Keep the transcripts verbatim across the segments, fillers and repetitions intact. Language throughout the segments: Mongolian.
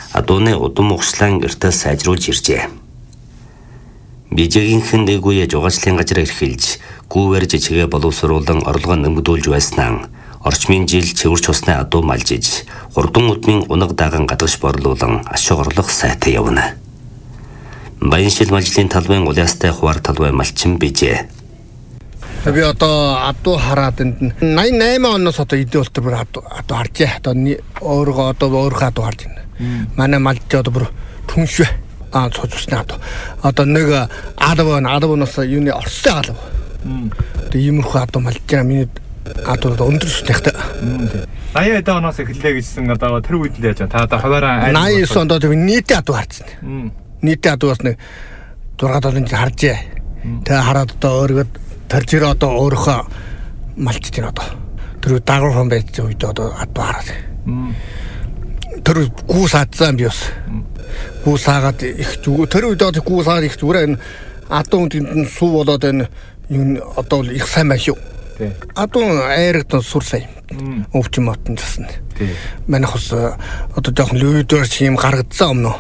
адууны удам угшлан эртэл сайжруулж иржээ. Бижигийнхэн дээгүүе жугаслын газар эрхэлж, гүүвэр жижигэ боловсруулан орлогоо нэмэгдүүлж байснаа орчмын жил цэвэрч усны адуу малжиж, хурдан удмын унаг даган гадагш борлуулан ашиг орлого сайтай явна. Баяншил малжлын талбайн улаастай хуваар талбай малчин бижээ. Би одоо адуу хараад энд ninety eight оноос одоо эдийн болтор бүр адуу адуу харжээ. Одоо өөрөө одоо өөрөө адуу харж байна. Манай малч одоо бүр түнш аа цоцсны адуу. Одоо нэг адуу адууноос юуны орстой адуу. Тэгээ иймэрхүү адуу малж байгаа миний адуу өндөр сүнэхтэй. ninety оноос эхэллээ гэжсэн одоо тэр үед л яаж та одоо хуваараа ninety онд одоо нийтээ адуу харсан. Нийтээ адуугаас нэг six долоо харжээ. Тэгээ хараад одоо өөрөө тэр жир одоо өөрөөхөө малчд энэ одоо тэр дагвар хон байж үед одоо адуу хараад тэр гүүс адсан би бас гүүс хаагаад их зүг тэр үед одоо гүүс хаагаад их зүгээр энэ адуу тэнд суу болоод энэ юу одоо их сайн маш юу адуу айрагт сур сайн өвчин мотон засна манайх бас одоо жоохон лүйдөрч юм гаргадсан өмнө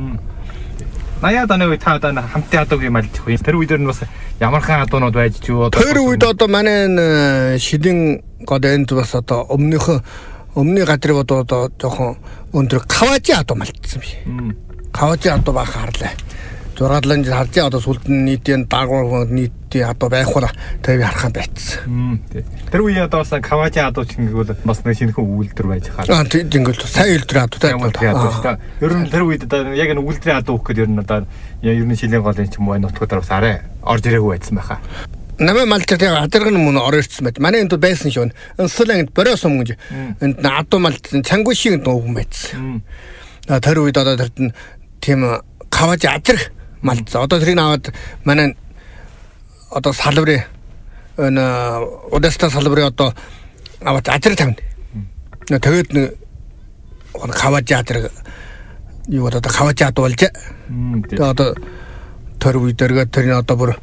Наяа даны үе та одоо хамтын адууг юм альж хөө. Тэр үедэр нь бас ямархан адуунууд байж ч юу одоо тэр үед одоо манай шидэн годэнд бас одоо өмнөх өмнө газар одоо жоохон өндөр каважи адуу малтсан би. Каважи адуу баах харлаа. Зураалан харж одоо сүлд нь нийтийн дагвар нийтийн адуу байх бол тэр би харах байсан. Тэр үе одоо бас каважи адуу чингэл бас нэг шинэхэн үйлдвэр байж хаа. Аа тийм л сайн үйлдвэр адуутай. Ер нь тэр үед одоо яг энэ үйлдвэрийн адуу өгөх гэдэг ер нь одоо ер нь шилийн голын ч юм уу нутгуудаар бас арай орж ирээгүй байсан байхаа. Намаа малчтай хадэргэн мөн орж ирсэн байт. Манай энд байсан шүү. Энслэнгэд борос юм гэж. Энд адуу малт цангуй шиг дууган байсан. Аа тэр үед одоо тэр тийм каважи ажрах малц. Одоо тэрийг аваад манай одоо салбарын энэ удаста салбарын одоо аваад ажрах тавина. Тэгээд нэг каважи ажрах юу одоо каважи адуу болж. Тэгээд одоо тэр үед дэргээ тэрний одоо бүр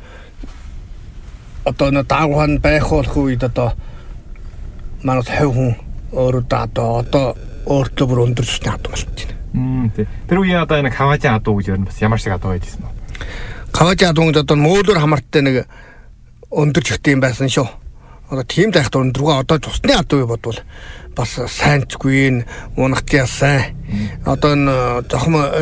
одоо нэг даагуун байх болох үед одоо манай хав хүн өөрөө одоо одоо өөртөө бүр өндөрсөний адуу болж байна. Тэр үеийн одоо энэ каважи адуу гэж ер нь бас ямар шиг адуу байжсэн бэ? Каважи адуунд одоо мөөлөр хамарттай нэг өндөр чихтэй юм байсан шүү. Одоо тийм дайхт өндөргөө одоо цусны адуу бодвол бас сайнчгүй н унахтяа сайн. Одоо энэ зохим